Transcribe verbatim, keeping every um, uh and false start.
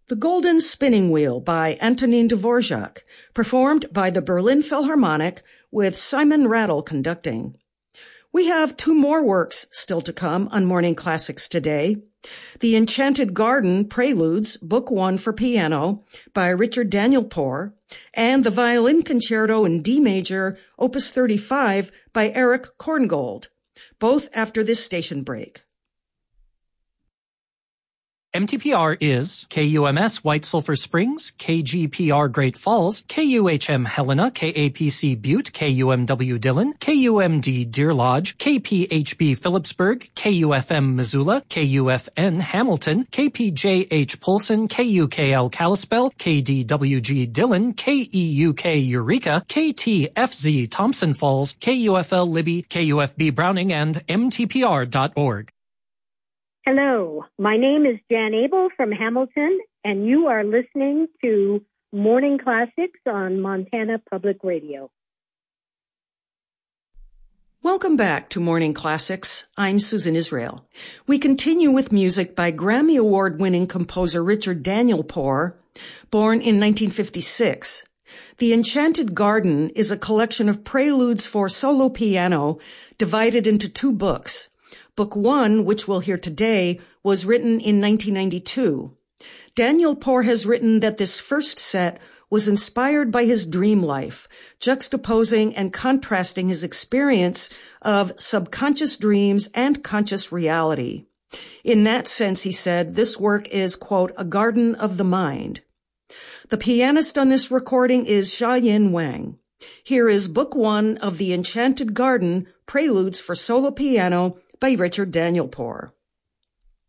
The Golden Spinning Wheel by Antonin Dvorak, performed by the Berlin Philharmonic with Simon Rattle conducting. We have two more works still to come on Morning Classics today. The Enchanted Garden Preludes, Book One for Piano by Richard Danielpour, and the Violin Concerto in D Major, Opus thirty-five by Eric Korngold, both after this station break. M T P R is K U M S White Sulphur Springs, K G P R Great Falls, K U H M Helena, K A P C Butte, K U M W Dillon, K U M D Deer Lodge, K P H B Phillipsburg, K U F M Missoula, K U F N Hamilton, K P J H Polson, K U K L Kalispell, K D W G Dillon, K E U K Eureka, K T F Z Thompson Falls, K U F L Libby, K U F B Browning, and M T P R dot org. Hello, my name is Jan Abel from Hamilton, and you are listening to Morning Classics on Montana Public Radio. Welcome back to Morning Classics. I'm Susan Israel. We continue with music by Grammy Award-winning composer Richard Danielpour, born in nineteen fifty-six. The Enchanted Garden is a collection of preludes for solo piano divided into two books. Book One, which we'll hear today, was written in nineteen ninety-two. Danielpour has written that this first set was inspired by his dream life, juxtaposing and contrasting his experience of subconscious dreams and conscious reality. In that sense, he said, this work is, quote, a garden of the mind. The pianist on this recording is Xiaoyin Wang. Here is Book One of The Enchanted Garden, Preludes for Solo Piano, by Richard Danielpour.